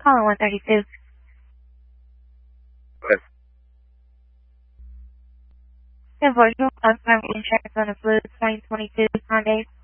calling 132. Yes. Invoice, I'm insurance on a Blue 2022 Hyundai